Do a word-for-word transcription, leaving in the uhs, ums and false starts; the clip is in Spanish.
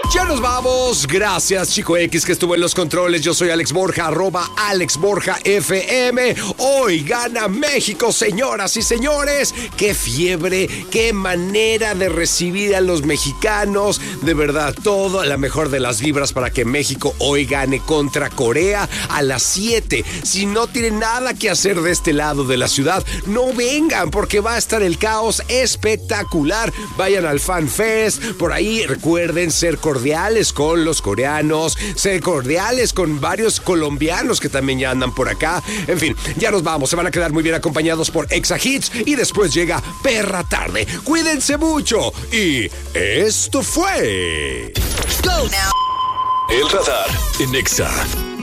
Ya nos vamos. Gracias, Chico X, que estuvo en los controles. Yo soy Alex Borja, arroba Alex Borja F M. Hoy gana México, señoras y señores. Qué fiebre, qué manera de recibir a los mexicanos. De verdad, todo, la mejor de las vibras para que México hoy gane contra Corea a las siete. Si no tienen nada que hacer de este lado de la ciudad, no vengan, porque va a estar el caos espectacular. Vayan al Fan Fest. Por ahí recuerden ser cordiales con los coreanos, ser cordiales con varios colombianos que también ya andan por acá. En fin, ya nos vamos. Se van a quedar muy bien acompañados por Exa Hits y después llega Perra Tarde. Cuídense mucho. Y esto fue... Go now. El Radar en Exa.